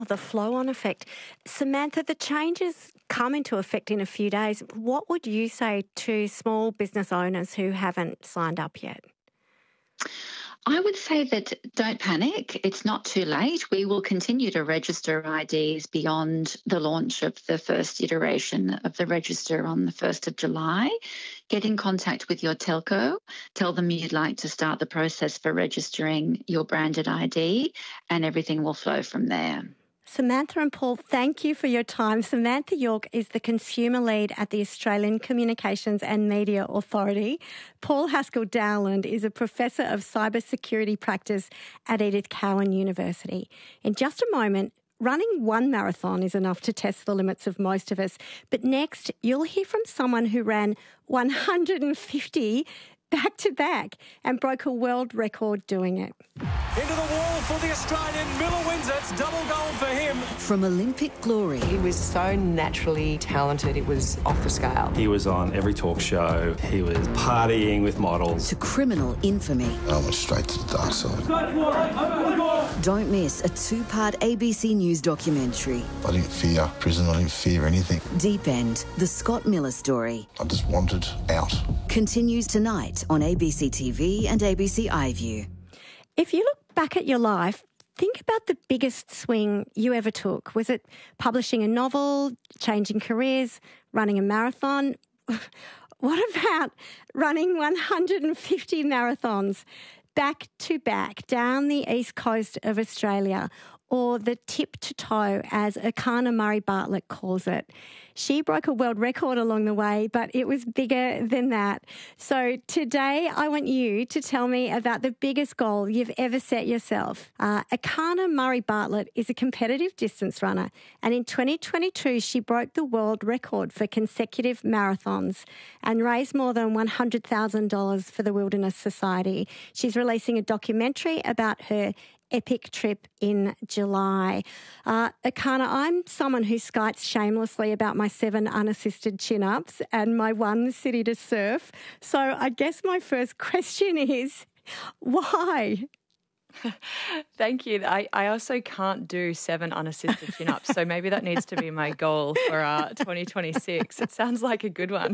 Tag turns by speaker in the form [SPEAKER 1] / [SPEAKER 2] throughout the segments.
[SPEAKER 1] The flow-on effect. Samantha, the changes come into effect in a few days. What would you say to small business owners who haven't signed up yet?
[SPEAKER 2] I would say that don't panic. It's not too late. We will continue to register IDs beyond the launch of the first iteration of the register on the 1st of July. Get in contact with your telco. Tell them you'd like to start the process for registering your branded ID, and everything will flow from there.
[SPEAKER 1] Samantha and Paul, thank you for your time. Samantha York is the consumer lead at the Australian Communications and Media Authority. Paul Haskell Dowland is a professor of cybersecurity practice at Edith Cowan University. In just a moment, running one marathon is enough to test the limits of most of us. But next, you'll hear from someone who ran 150 back-to-back and broke a world record doing it.
[SPEAKER 3] Into the wall for the Australian. Miller wins it. It's double gold for him.
[SPEAKER 4] From Olympic glory.
[SPEAKER 5] He was so naturally talented, it was off the scale.
[SPEAKER 6] He was on every talk show. He was partying with models.
[SPEAKER 4] To criminal infamy.
[SPEAKER 7] I went straight to the dark side.
[SPEAKER 4] Don't miss a 2-part ABC News documentary.
[SPEAKER 7] I didn't fear prison. I didn't fear anything.
[SPEAKER 4] Deep End, the Scott Miller story.
[SPEAKER 7] I just wanted out.
[SPEAKER 4] Continues tonight on ABC TV and ABC iView.
[SPEAKER 1] If you look back at your life, think about the biggest swing you ever took. Was it publishing a novel, changing careers, running a marathon? What about running 150 marathons back to back down the east coast of Australia, or the tip to toe, as Akana Murray Bartlett calls it? She broke a world record along the way, but it was bigger than that. So today I want you to tell me about the biggest goal you've ever set yourself. Akana Murray Bartlett is a competitive distance runner, and in 2022 she broke the world record for consecutive marathons and raised more than $100,000 for the Wilderness Society. She's releasing a documentary about her epic trip in July. Akana, I'm someone who skites shamelessly about my 7 unassisted chin-ups and my 1 city to surf. So I guess my first question is, why?
[SPEAKER 8] Thank you. I also can't do 7 unassisted chin-ups, so maybe that needs to be my goal for 2026. It sounds like a good one.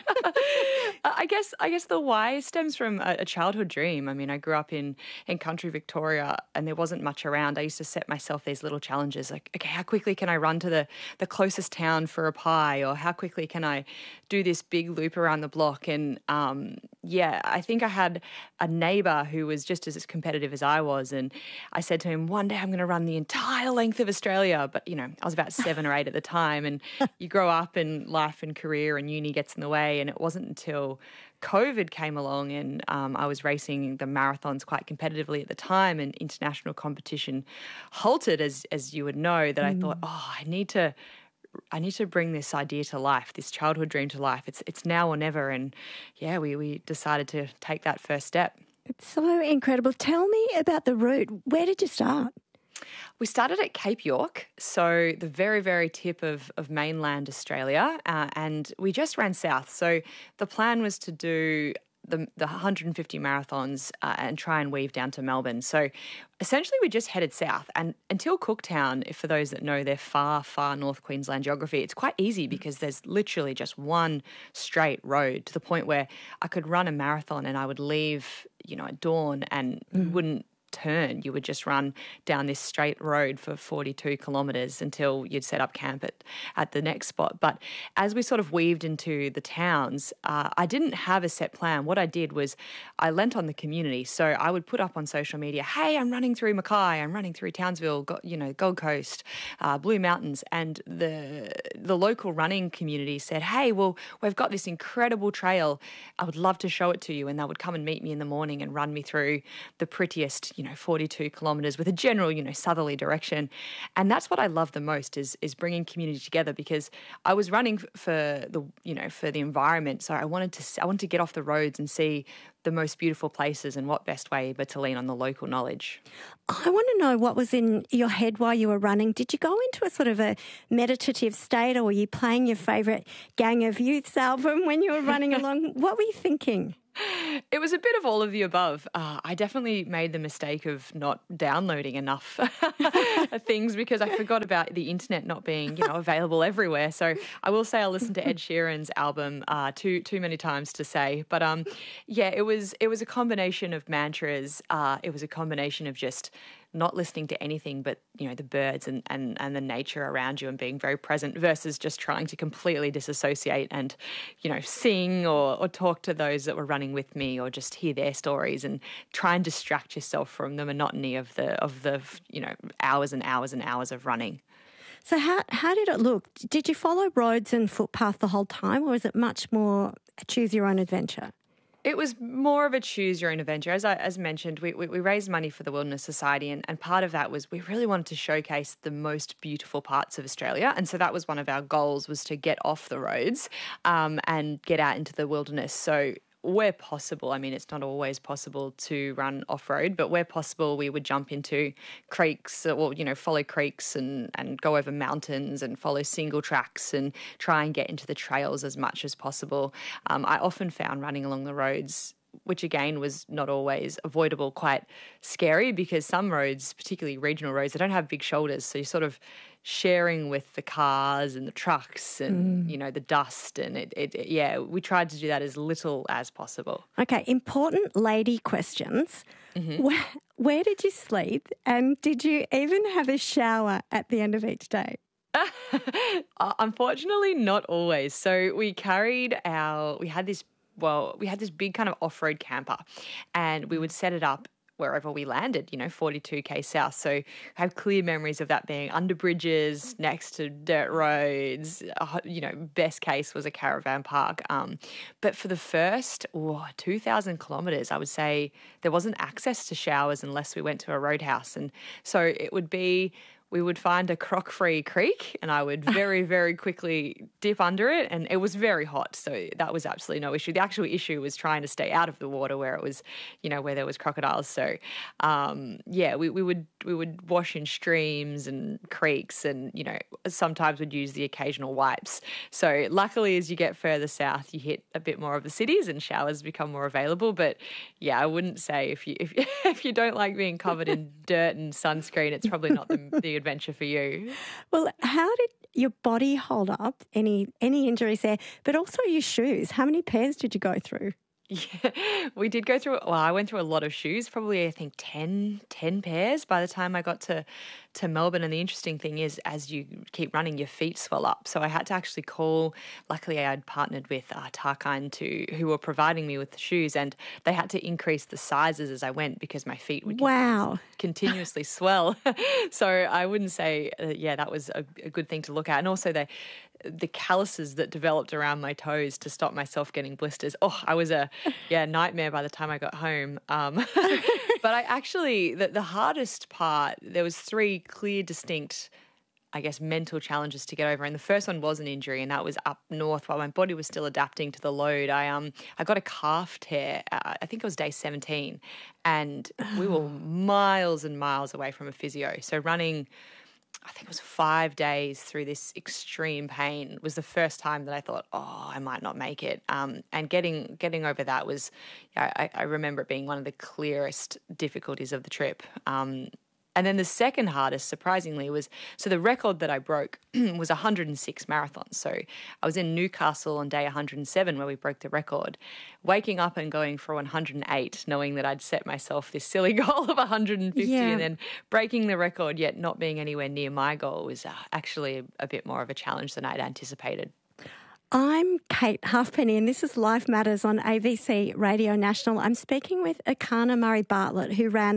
[SPEAKER 8] I guess the why stems from a childhood dream. I mean, I grew up in country Victoria and there wasn't much around. I used to set myself these little challenges like, okay, how quickly can I run to the closest town for a pie, or how quickly can I do this big loop around the block? And I think I had a neighbour who was just as competitive as I was, and I said to him, one day I'm going to run the entire length of Australia. But, you know, I was about 7 or 8 at the time, and you grow up and life and career and uni gets in the way, and it wasn't until COVID came along and I was racing the marathons quite competitively at the time, and international competition halted, as you would know, that I thought, I need to bring this idea to life, this childhood dream to life. It's now or never. And yeah, we decided to take that first step.
[SPEAKER 1] It's so incredible. Tell me about the route. Where did you start?
[SPEAKER 8] We started at Cape York, so the very, very tip of mainland Australia, and we just ran south. So the plan was to do the 150 marathons and try and weave down to Melbourne. So essentially we just headed south, and until Cooktown, if for those that know their far, far North Queensland geography, it's quite easy because there's literally just one straight road, to the point where I could run a marathon and I would leave, at dawn and wouldn't turn. You would just run down this straight road for 42 kilometres until you'd set up camp at the next spot. But as we sort of weaved into the towns, I didn't have a set plan. What I did was I lent on the community. So I would put up on social media, hey, I'm running through Mackay, I'm running through Townsville, Gold Coast, Blue Mountains. And the local running community said, hey, well, we've got this incredible trail. I would love to show it to you. And they would come and meet me in the morning and run me through the prettiest, 42 kilometres with a general, southerly direction. And that's what I love the most is bringing community together, because I was running for the environment. So I wanted to get off the roads and see the most beautiful places, and what best way but to lean on the local knowledge.
[SPEAKER 1] I want to know what was in your head while you were running. Did you go into a sort of a meditative state, or were you playing your favourite Gang of Youths album when you were running along? What were you thinking?
[SPEAKER 8] It was a bit of all of the above. I definitely made the mistake of not downloading enough things because I forgot about the internet not being, available everywhere. So I will say I listened to Ed Sheeran's album too many times to say. But it was a combination of mantras. It was a combination of just not listening to anything but, the birds and the nature around you and being very present versus just trying to completely disassociate and, sing or talk to those that were running with me or just hear their stories and try and distract yourself from the monotony of the hours and hours and hours of running.
[SPEAKER 1] So how did it look? Did you follow roads and footpath the whole time, or was it much more a choose your own adventure?
[SPEAKER 8] It was more of a choose your own adventure. As mentioned, we raised money for the Wilderness Society and part of that was we really wanted to showcase the most beautiful parts of Australia. And so that was one of our goals, was to get off the roads and get out into the wilderness. So where possible, I mean, it's not always possible to run off-road, but where possible, we would jump into creeks or, follow creeks and go over mountains and follow single tracks and try and get into the trails as much as possible. I often found running along the roads, which again was not always avoidable, quite scary because some roads, particularly regional roads, they don't have big shoulders. So you're sort of sharing with the cars and the trucks and, the dust. And we tried to do that as little as possible.
[SPEAKER 1] Okay, important lady questions. Mm-hmm. Where did you sleep? And did you even have a shower at the end of each day?
[SPEAKER 8] Unfortunately, not always. So we had this big kind of off-road camper and we would set it up wherever we landed, 42k south. So I have clear memories of that being under bridges, next to dirt roads. Best case was a caravan park. But for the first 2,000 kilometres, I would say there wasn't access to showers unless we went to a roadhouse. And so it would be, we would find a croc-free creek and I would very, very quickly dip under it, and it was very hot, so that was absolutely no issue. The actual issue was trying to stay out of the water where it was, where there was crocodiles. So, we would wash in streams and creeks and, sometimes would use the occasional wipes. So luckily as you get further south, you hit a bit more of the cities and showers become more available. But yeah, I wouldn't say if you don't like being covered in dirt and sunscreen, it's probably not the adventure for you.
[SPEAKER 1] Well, how did your body hold up? Any injuries there? But also your shoes. How many pairs did you go through?
[SPEAKER 8] Yeah, we did go through, I went through a lot of shoes, probably I think 10 pairs by the time I got to Melbourne. And the interesting thing is, as you keep running, your feet swell up. So I had to actually call, luckily I had partnered with Tarkine who were providing me with the shoes, and they had to increase the sizes as I went because my feet would continuously swell. So I wouldn't say, that was a good thing to look at. And also the calluses that developed around my toes to stop myself getting blisters. Oh, I was a nightmare by the time I got home. But I actually, the hardest part, there was 3 clear, distinct, I guess, mental challenges to get over. And the first one was an injury, and that was up north while my body was still adapting to the load. I got a calf tear, I think it was day 17, and we were miles and miles away from a physio. So running, I think it was 5 days through this extreme pain was the first time that I thought, I might not make it. And getting over that was, I remember it being one of the clearest difficulties of the trip. And then the second hardest, surprisingly, was, so the record that I broke was 106 marathons. So I was in Newcastle on day 107 where we broke the record. Waking up and going for 108, knowing that I'd set myself this silly goal of 150 and then breaking the record, yet not being anywhere near my goal was actually a bit more of a challenge than I'd anticipated.
[SPEAKER 1] I'm Kate Halfpenny and this is Life Matters on ABC Radio National. I'm speaking with Akana Murray-Bartlett, who ran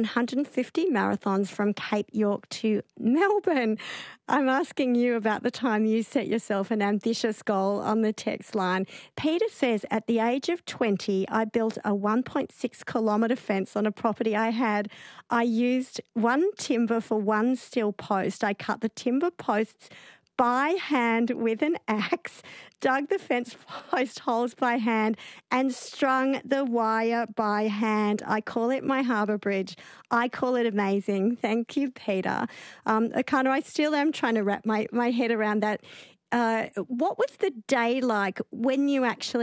[SPEAKER 1] 150 marathons from Cape York to Melbourne. I'm asking you about the time you set yourself an ambitious goal on the text line. Peter says, at the age of 20, I built a 1.6 kilometre fence on a property I had. I used one timber for one steel post. I cut the timber posts by hand with an axe, dug the fence post holes by hand, and strung the wire by hand. I call it my harbour bridge. I call it amazing. Thank you, Peter. Akana, I still am trying to wrap my head around that. What was the day like when you actually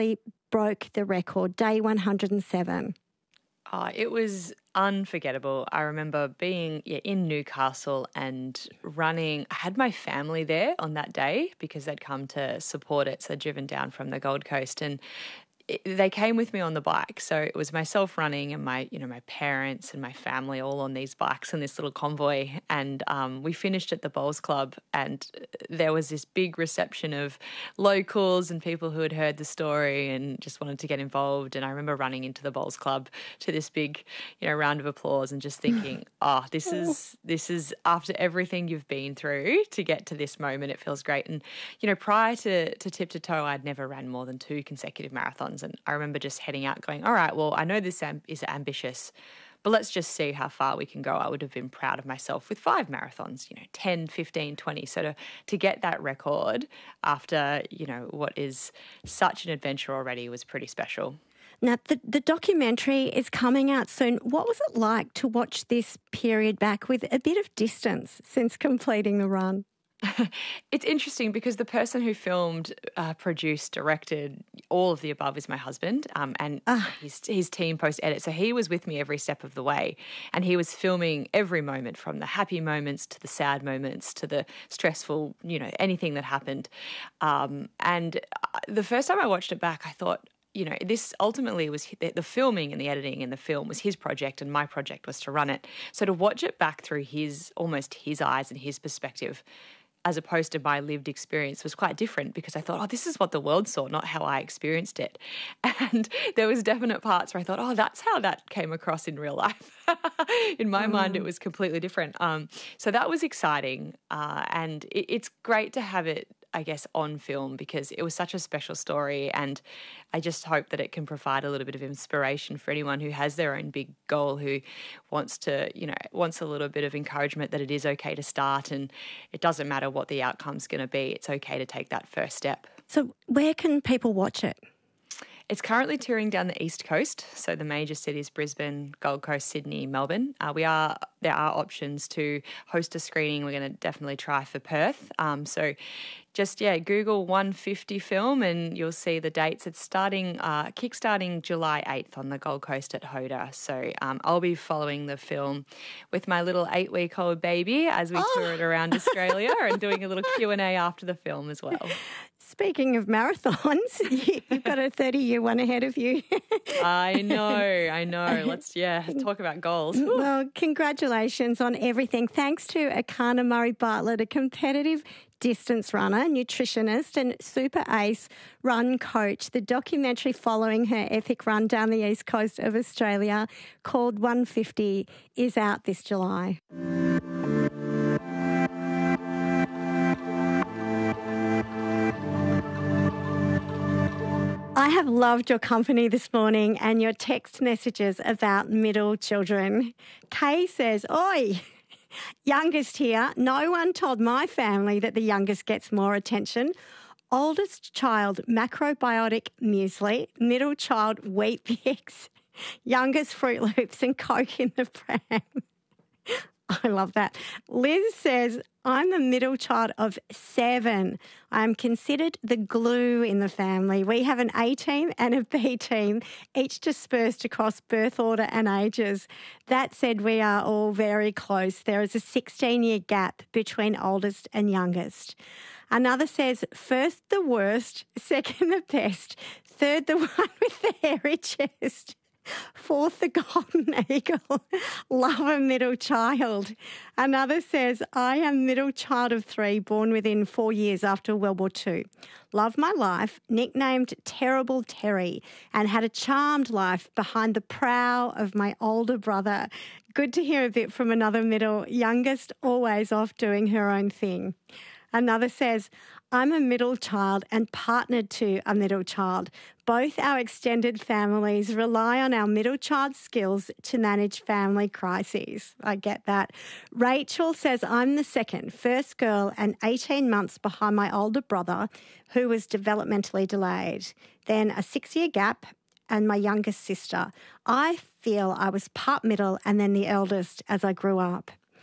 [SPEAKER 1] broke the record, day 107?
[SPEAKER 8] Oh, it was unforgettable. I remember being in Newcastle and running. I had my family there on that day because they'd come to support it. So they'd driven down from the Gold Coast, and they came with me on the bike. So it was myself running and my parents and my family all on these bikes in this little convoy. And we finished at the Bowls Club, and there was this big reception of locals and people who had heard the story and just wanted to get involved. And I remember running into the Bowls Club to this big, round of applause and just thinking, this is after everything you've been through to get to this moment, it feels great. And, prior to Tip to Toe, I'd never ran more than 2 consecutive marathons. And I remember just heading out going, all right, well, I know this is ambitious, but let's just see how far we can go. I would have been proud of myself with 5 marathons, 10, 15, 20. So to get that record after, what is such an adventure already was pretty special.
[SPEAKER 1] Now, the documentary is coming out soon. What was it like to watch this period back with a bit of distance since completing the run?
[SPEAKER 8] It's interesting because the person who filmed, produced, directed, all of the above is my husband, and his team post-edit. So he was with me every step of the way, and he was filming every moment, from the happy moments to the sad moments to the stressful, anything that happened. And the first time I watched it back, I thought, this ultimately was the filming and the editing and the film was his project, and my project was to run it. So to watch it back through almost his eyes and his perspective, as opposed to my lived experience, was quite different, because I thought, this is what the world saw, not how I experienced it. And there was definite parts where I thought, that's how that came across in real life. In my mind, it was completely different. So that was exciting. And it's great to have it, I guess, on film, because it was such a special story, and I just hope that it can provide a little bit of inspiration for anyone who has their own big goal, who wants a little bit of encouragement that it is okay to start, and it doesn't matter what the outcome's going to be. It's okay to take that first step. So
[SPEAKER 1] where can people watch it?
[SPEAKER 8] It's currently touring down the East Coast, so the major cities, Brisbane, Gold Coast, Sydney, Melbourne. There are options to host a screening. We're going to definitely try for Perth. So just, Google 150 film and you'll see the dates. It's kickstarting July 8th on the Gold Coast at Hoda. So I'll be following the film with my little 8-week-old baby as we tour it around Australia, and doing a little Q&A after the film as well.
[SPEAKER 1] Speaking of marathons, you've got a 30-year one ahead of you.
[SPEAKER 8] I know. Let's, talk about goals.
[SPEAKER 1] Well, congratulations on everything. Thanks to Akana Murray-Bartlett, a competitive distance runner, nutritionist and super ace run coach. The documentary following her epic run down the east coast of Australia, called 150, is out this July. I have loved your company this morning and your text messages about middle children. Kay says, "Oi, youngest here. No one told my family that the youngest gets more attention. Oldest child, macrobiotic muesli. Middle child, Wheat Bix. Youngest, Fruit Loops and Coke in the pram." I love that. Liz says, "I'm the middle child of 7. I'm considered the glue in the family. We have an A team and a B team, each dispersed across birth order and ages. That said, we are all very close. There is a 16-year gap between oldest and youngest." Another says, "First the worst, second the best, third the one with the hairy chest. Fourth, the golden eagle. Love a middle child." Another says, "I am middle child of 3, born within 4 years after World War II. Love my life, nicknamed Terrible Terry, and had a charmed life behind the prow of my older brother." Good to hear a bit from another middle, youngest always off doing her own thing. Another says, "I'm a middle child and partnered to a middle child. Both our extended families rely on our middle child skills to manage family crises." I get that. Rachel says, "I'm the second, first girl and 18 months behind my older brother, who was developmentally delayed. Then a 6-year gap and my youngest sister. I feel I was part middle and then the eldest as I grew up."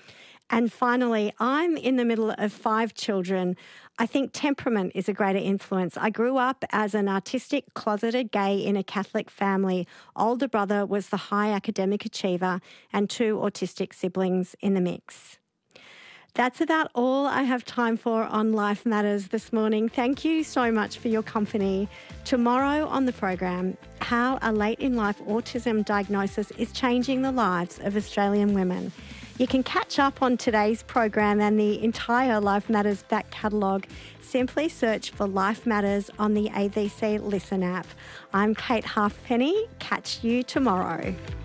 [SPEAKER 1] And finally, I'm in the middle of 5 children. I think temperament is a greater influence. I grew up as an artistic, closeted gay in a Catholic family. Older brother was the high academic achiever and 2 autistic siblings in the mix. That's about all I have time for on Life Matters this morning. Thank you so much for your company. Tomorrow on the program, how a late in life autism diagnosis is changing the lives of Australian women. You can catch up on today's program and the entire Life Matters back catalogue. Simply search for Life Matters on the ABC Listen app. I'm Kate Halfpenny. Catch you tomorrow.